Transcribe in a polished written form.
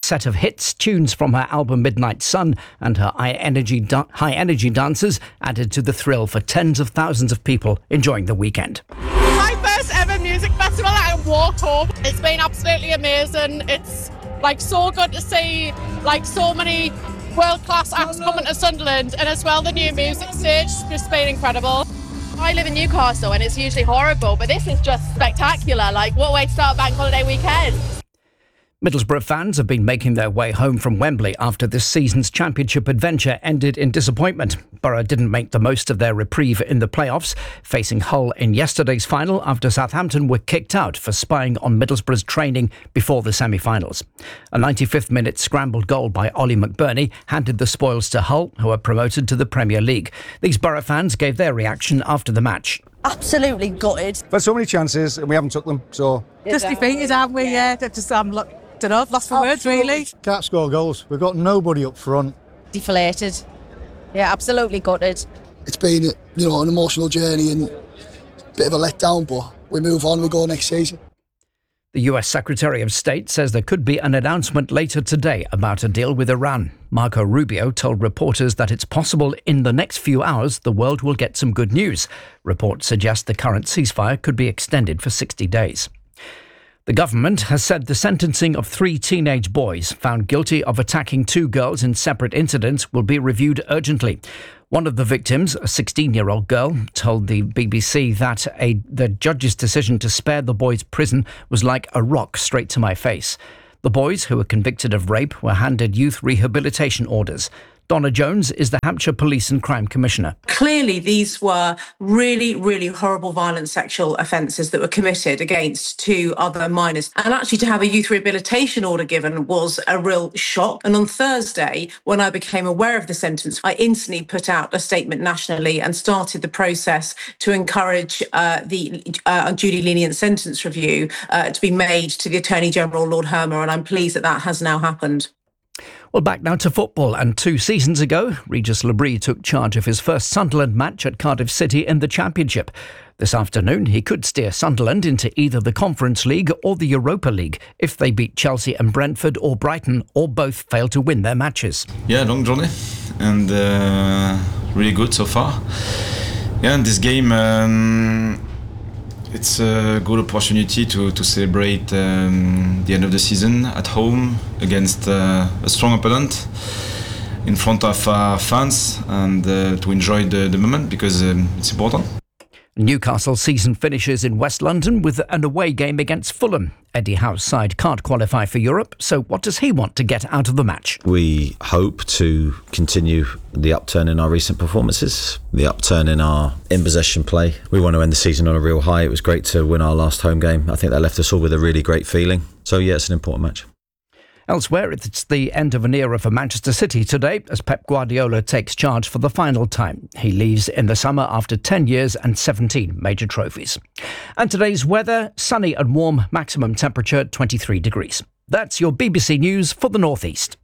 set of hits, tunes from her album Midnight Sun, and her high-energy dancers added to the thrill for tens of thousands of people enjoying the weekend. My first ever music festival at Walk Home. It's been absolutely amazing. It's so good to see so many world-class acts coming to Sunderland, and as well the new music stage has just been incredible. I live in Newcastle and it's usually horrible, but this is just spectacular. What a way to start a bank holiday weekend. Middlesbrough fans have been making their way home from Wembley after this season's championship adventure ended in disappointment. Borough didn't make the most of their reprieve in the playoffs, facing Hull in yesterday's final after Southampton were kicked out for spying on Middlesbrough's training before the semi-finals. A 95th minute scrambled goal by Ollie McBurney handed the spoils to Hull, who are promoted to the Premier League. These Borough fans gave their reaction after the match. Absolutely gutted. We've had so many chances and we haven't took them, so... Just defeated, haven't we? Yeah, don't know, I've lost for words, really. Can't score goals. We've got nobody up front. Deflated. Yeah, absolutely gutted. It's been, an emotional journey and a bit of a letdown, but we move on, we go next season. The US Secretary of State says there could be an announcement later today about a deal with Iran. Marco Rubio told reporters that it's possible in the next few hours the world will get some good news. Reports suggest the current ceasefire could be extended for 60 days. The government has said the sentencing of 3 teenage boys found guilty of attacking 2 girls in separate incidents will be reviewed urgently. One of the victims, a 16-year-old girl, told the BBC that the judge's decision to spare the boys prison was like a rock straight to my face. The boys, who were convicted of rape, were handed youth rehabilitation orders. Donna Jones is the Hampshire Police and Crime Commissioner. Clearly, these were really, really horrible violent sexual offences that were committed against 2 other minors. And actually to have a youth rehabilitation order given was a real shock. And on Thursday, when I became aware of the sentence, I instantly put out a statement nationally and started the process to encourage the unduly lenient sentence review to be made to the Attorney General, Lord Hermer, and I'm pleased that that has now happened. Well, back now to football, and 2 seasons ago, Regis Labrie took charge of his first Sunderland match at Cardiff City in the Championship. This afternoon, he could steer Sunderland into either the Conference League or the Europa League if they beat Chelsea and Brentford or Brighton, or both fail to win their matches. Yeah, long journey and really good so far. Yeah, and this game, it's a good opportunity to celebrate the end of the season at home against a strong opponent in front of our fans and to enjoy the moment because it's important. Newcastle's season finishes in West London with an away game against Fulham. Eddie Howe's side can't qualify for Europe, so what does he want to get out of the match? We hope to continue the upturn in our recent performances, the upturn in our in-possession play. We want to end the season on a real high. It was great to win our last home game. I think that left us all with a really great feeling. So yeah, it's an important match. Elsewhere, it's the end of an era for Manchester City today as Pep Guardiola takes charge for the final time. He leaves in the summer after 10 years and 17 major trophies. And today's weather, sunny and warm, maximum temperature 23 degrees. That's your BBC News for the North East.